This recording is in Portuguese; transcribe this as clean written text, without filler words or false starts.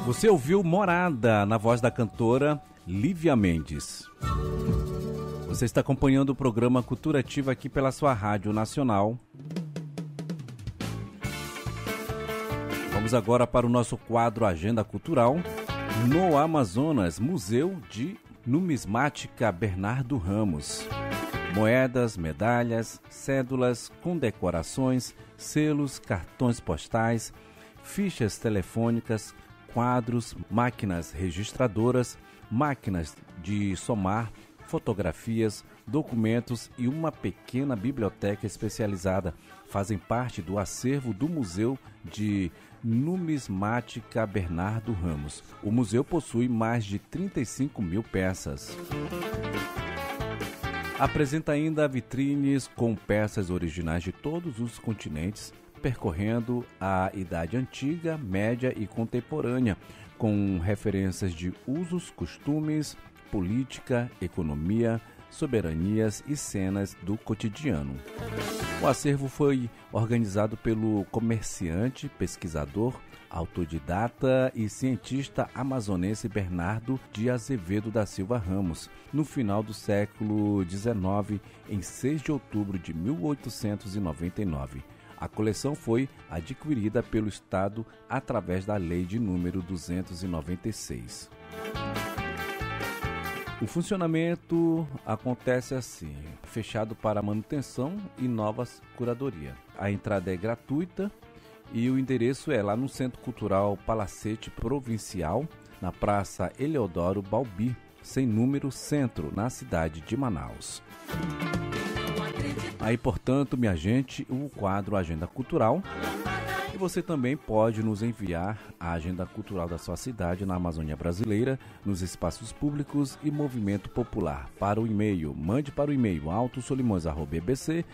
Você ouviu Morada, na voz da cantora Lívia Mendes. Você está acompanhando o programa Cultura Ativa aqui pela sua Rádio Nacional. Vamos agora para o nosso quadro Agenda Cultural. No Amazonas, Museu de Numismática Bernardo Ramos. Moedas, medalhas, cédulas, condecorações, selos, cartões postais, fichas telefônicas, quadros, máquinas registradoras, máquinas de somar, fotografias, documentos e uma pequena biblioteca especializada fazem parte do acervo do Museu de Numismática Bernardo Ramos. O museu possui mais de 35 mil peças. Apresenta ainda vitrines com peças originais de todos os continentes, percorrendo a Idade Antiga, Média e Contemporânea, com referências de usos, costumes, política, economia, soberanias e cenas do cotidiano. O acervo foi organizado pelo comerciante, pesquisador, autodidata e cientista amazonense Bernardo de Azevedo da Silva Ramos, no final do século XIX, em 6 de outubro de 1899. A coleção foi adquirida pelo Estado através da Lei de número 296. O funcionamento acontece assim, fechado para manutenção e novas curadoria. A entrada é gratuita e o endereço é lá no Centro Cultural Palacete Provincial, na Praça Eleodoro Balbi, sem número, centro, na cidade de Manaus. Aí, portanto, minha gente, o quadro Agenda Cultural. E você também pode nos enviar a agenda cultural da sua cidade na Amazônia Brasileira, nos espaços públicos e movimento popular. Para o e-mail, mande para o e-mail autosolimões@ebc.com.br